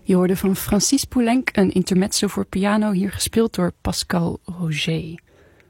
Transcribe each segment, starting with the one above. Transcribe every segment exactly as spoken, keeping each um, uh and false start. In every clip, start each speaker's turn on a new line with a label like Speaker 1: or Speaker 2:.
Speaker 1: Je hoorde van Francis Poulenc een intermezzo voor piano, hier gespeeld door Pascal Roger.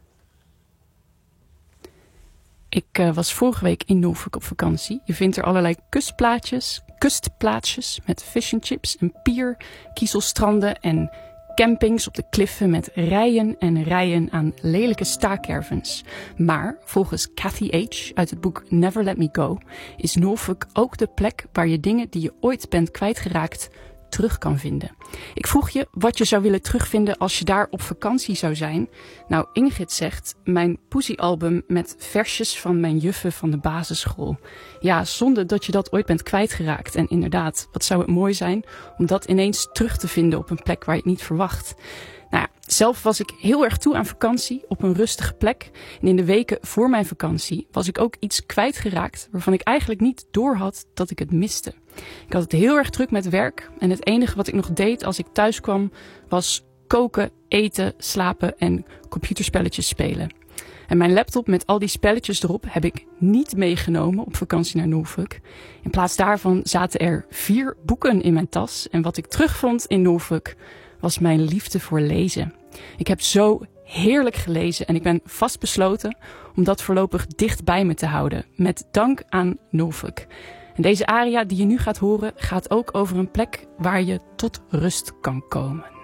Speaker 1: Ik uh, was vorige week in Norfolk op vakantie. Je vindt er allerlei kustplaatjes, kustplaatsjes met fish and chips, een pier, kiezelstranden en campings op de kliffen met rijen en rijen aan lelijke staakervens. Maar volgens Cathy H. uit het boek Never Let Me Go is Norfolk ook de plek waar je dingen die je ooit bent kwijtgeraakt terug kan vinden. Ik vroeg je wat je zou willen terugvinden als je daar op vakantie zou zijn. Nou, Ingrid zegt mijn poesiealbum met versjes van mijn juffen van de basisschool. Ja, zonde dat je dat ooit bent kwijtgeraakt. En inderdaad, wat zou het mooi zijn om dat ineens terug te vinden op een plek waar je het niet verwacht. Nou ja, zelf was ik heel erg toe aan vakantie op een rustige plek. En in de weken voor mijn vakantie was ik ook iets kwijtgeraakt waarvan ik eigenlijk niet doorhad dat ik het miste. Ik had het heel erg druk met werk en het enige wat ik nog deed als ik thuis kwam was koken, eten, slapen en computerspelletjes spelen. En mijn laptop met al die spelletjes erop heb ik niet meegenomen op vakantie naar Norfolk. In plaats daarvan zaten er vier boeken in mijn tas en wat ik terugvond in Norfolk was mijn liefde voor lezen. Ik heb zo heerlijk gelezen en ik ben vastbesloten om dat voorlopig dicht bij me te houden. Met dank aan Norfolk. En deze aria die je nu gaat horen gaat ook over een plek waar je tot rust kan komen.